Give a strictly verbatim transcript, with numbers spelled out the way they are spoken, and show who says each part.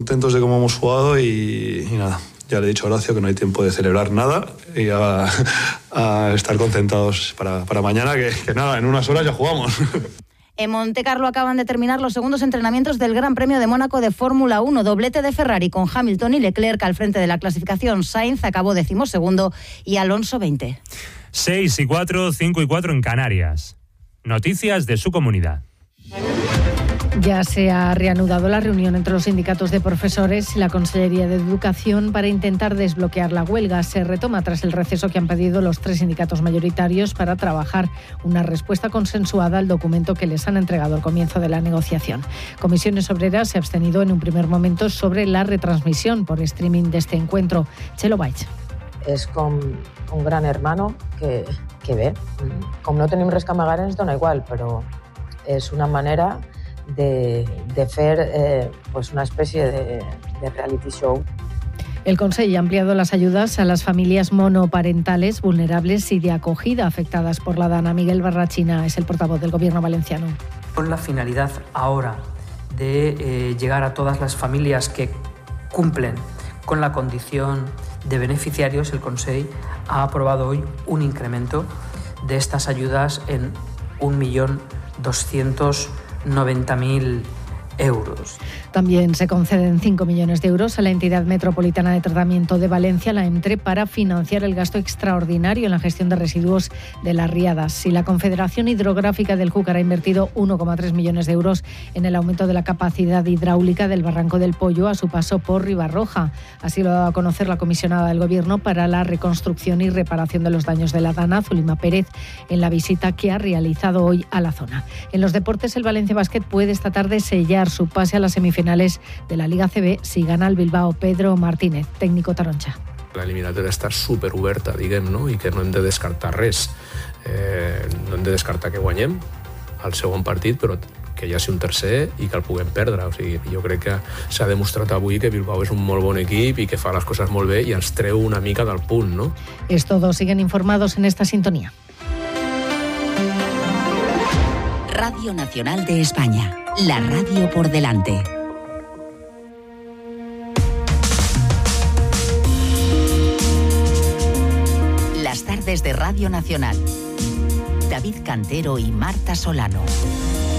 Speaker 1: contentos de cómo hemos jugado y, y nada, ya le he dicho a Horacio que no hay tiempo de celebrar nada y a, a estar concentrados para, para mañana, que, que nada, en unas horas ya jugamos.
Speaker 2: En Montecarlo acaban de terminar los segundos entrenamientos del Gran Premio de Mónaco de Fórmula uno. Doblete de Ferrari con Hamilton y Leclerc al frente de la clasificación. Sainz acabó decimosegundo y Alonso veinte.
Speaker 3: seis y cuatro, cinco y cuatro en Canarias. Noticias de su comunidad.
Speaker 4: Ya se ha reanudado la reunión entre los sindicatos de profesores y la Consellería de Educación para intentar desbloquear la huelga. Se retoma tras el receso que han pedido los tres sindicatos mayoritarios para trabajar una respuesta consensuada al documento que les han entregado al comienzo de la negociación. Comisiones Obreras se ha abstenido en un primer momento sobre la retransmisión por streaming de este encuentro. Chelo Baix.
Speaker 5: És com un gran hermano que, que bé, com no tenim res que amagar ens dona igual, però és una manera de, de fer eh, pues una especie de, de reality show.
Speaker 4: El Consejo ha ampliado las ayudas a las familias monoparentales vulnerables y de acogida afectadas por la Dana. Miguel Barrachina es el portavoz del Gobierno valenciano.
Speaker 6: Con la finalidad ahora de eh, llegar a todas las familias que cumplen con la condición de beneficiarios, el Consejo ha aprobado hoy un incremento de estas ayudas en un millón doscientos noventa mil euros.
Speaker 4: También se conceden cinco millones de euros a la entidad metropolitana de tratamiento de Valencia, la ENTRE, para financiar el gasto extraordinario en la gestión de residuos de las riadas. Y la Confederación Hidrográfica del Júcar ha invertido uno coma tres millones de euros en el aumento de la capacidad hidráulica del Barranco del Pollo a su paso por Ribarroja. Así lo ha dado a conocer la comisionada del Gobierno para la reconstrucción y reparación de los daños de la Dana, Zulima Pérez, en la visita que ha realizado hoy a la zona. En los deportes, el Valencia Basket puede esta tarde sellar su pase a las semifinales de la Liga C B si gana el Bilbao. Pedro Martínez, técnico taronja.
Speaker 7: La eliminatòria està superoberta, diguem, no? I que no hem de descartar res. Eh, no hem de descartar que guanyem el segon partit, però que hi hagi un tercer i que el puguem perdre. O sigui, jo crec que s'ha demostrat avui que Bilbao és un molt bon equip i que fa les coses molt bé i ens treu una mica del punt, no?
Speaker 4: Es todo. Siguen informados en esta sintonía.
Speaker 8: Radio Nacional de España, la radio por delante. Las tardes de Radio Nacional. David Cantero y Marta Solano.